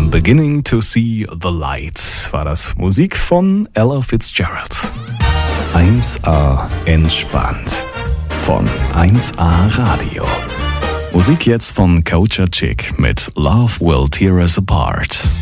I'm beginning to see the light war das Musik von Ella Fitzgerald. 1A entspannt von 1A Radio. Musik jetzt von Culture Chick mit Love Will Tear Us Apart.